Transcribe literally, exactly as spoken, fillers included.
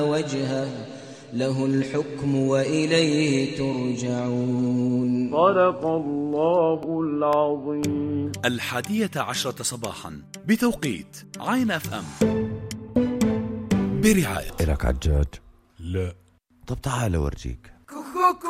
وجهه له الحكم وإليه ترجعون. صدق الله العظيم. الحادية عشرة صباحا بتوقيت عين اف ام برعاية. إلك عجاج؟ لا. طب تعال أورجيك.